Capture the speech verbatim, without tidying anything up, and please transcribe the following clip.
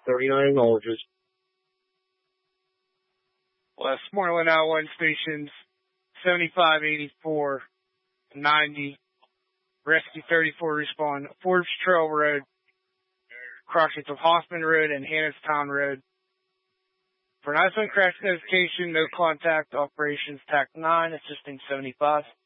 thirty-nine acknowledges. West Moreland out one stations, seventy-five eighty-four ninety. Rescue thirty-four respond. Forbes Trail Road, crossings of Hoffman Road and Hannestown Road. For an iPhone crash notification, no contact, operations T A C nine, assisting seventy-five.